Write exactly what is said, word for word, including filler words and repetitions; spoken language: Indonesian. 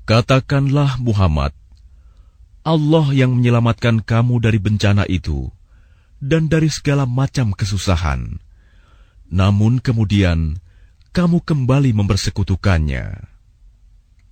Katakanlah Muhammad, Allah yang menyelamatkan kamu dari bencana itu dan dari segala macam kesusahan. Namun kemudian kamu kembali mempersekutukannya.